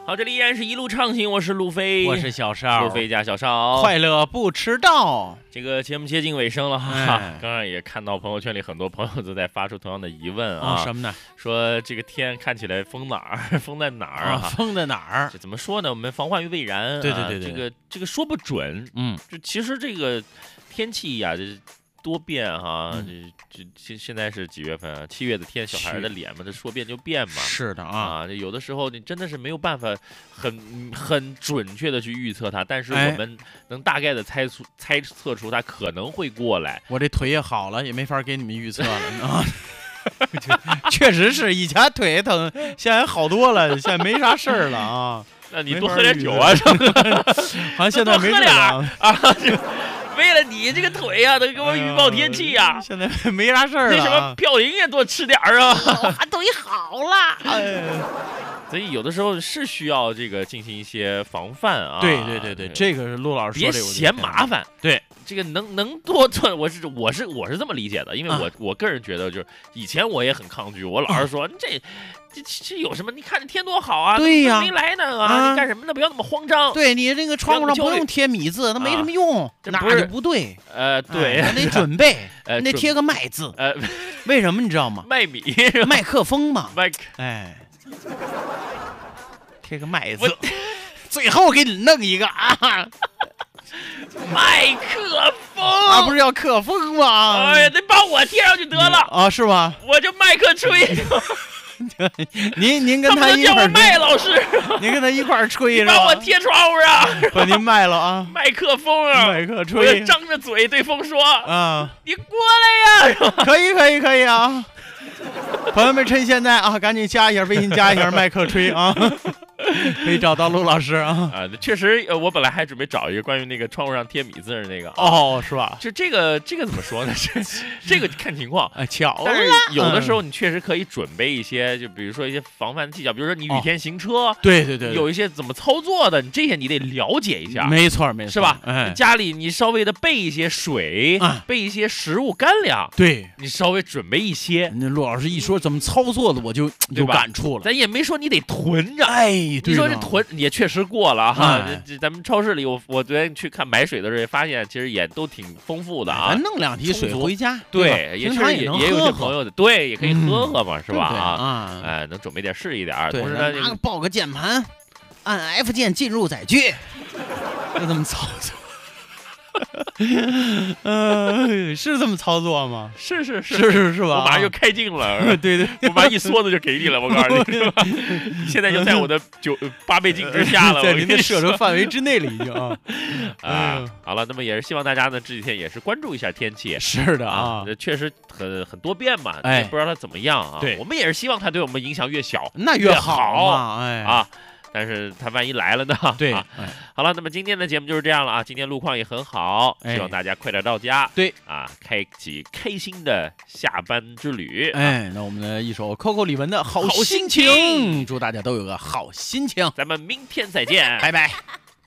好，这里依然是一路畅行，我是路飞， 我是小邵， 路飞加小邵， 快乐不迟到。 这个节目接近尾声了哈，刚刚也看到朋友圈里很多朋友都在发出同样的疑问啊， 什么呢？ 说这个天看起来风哪儿，风在哪儿啊？ 风在哪儿？ 这怎么说呢？我们防患于未然。 对， 这个说不准。就其实这个天气呀，这多变哈。这现在是几月份啊？7月的天，小孩的脸嘛，这说变就变嘛。 是的啊， 有的时候你真的是没有办法很准确的去预测它，但是我们能大概的猜测出它可能会过来。 我这腿也好了，也没法给你们预测了啊。确实是，以前腿疼，现在好多了，现在没啥事儿了啊。 那你多喝点酒啊， 好像现在没事了啊。为了你这个腿呀，得给我预报天气呀。 现在没啥事儿了。 那什么嘌呤也多吃点啊。 腿好了。 所以有的时候是需要这个进行一些防范啊。 对，这个是陆老师说的。 别嫌麻烦。 对， 这个能多做，我是这么理解的，因为我个人觉得，就是以前我也很抗拒，我老是说这有什么？你看这天多好啊！ 对呀， 没来呢啊！你干什么呢？不要那么慌张。 对，你这个窗户上不用贴米字，那没什么用，那就不对。 对， 你得准备，你得贴个麦字。为什么你知道吗？ 麦米， 麦克风嘛。贴个麦字，最后给你弄一个啊。 麦克风啊，不是要克风吗？ 哎呀，得把我贴上去得了啊，是吗？ 我就麦克吹。 您跟他一块儿麦老师， 您跟他一块儿吹是吧？ 把我贴窗户上， 把您卖了啊！ 麦克风啊， 麦克吹， 我张着嘴对风说啊， 你过来呀！ 可以啊！朋友们，趁现在啊，赶紧加一下微信，加一下麦克吹啊！可以找到陆老师啊！ 确实，我本来还准备找一个关于那个窗户上贴米字的那个是吧？ 就这个怎么说呢？这个看情况， 巧了。 但是有的时候你确实可以准备一些，就比如说一些防范技巧，比如说你雨天行车， 对， 有一些怎么操作的，这些你得了解一下。 没错， 是吧？家里你稍微的备一些水，备一些食物干粮， 对， 你稍微准备一些。 那陆老师一说怎么操作的，我就有感触了。 咱也没说你得囤着， 你说这囤也确实过了哈。咱们超市里，我昨天去看买水的时候，也发现其实也都挺丰富的啊。 咱弄2提水回家， 对，也确实也有些朋友的，对，也可以喝喝嘛，是吧？能准备点是一点。同时呢， 抱个键盘，按 F 键进入载具，就这么操作。是这么操作吗？ 是吧？ 我马上就开镜了。对，我把一梭子就给你了，我告诉你，你现在就在我的8倍镜之下了， 在您的射程范围之内了已经好了，那么也是希望大家呢这几天也是关注一下天气。 是的啊， 确实很多变嘛，也不知道它怎么样啊。 对， 我们也是希望它对我们影响越小， 那越好嘛。 但是他万一来了呢？ 对好了，那么今天的节目就是这样了啊。今天路况也很好，希望大家快点到家。 对开启开心的下班之旅。 那我们的一首 Coco 李玟的好心情，祝大家都有个好心情。 咱们明天再见， 拜拜。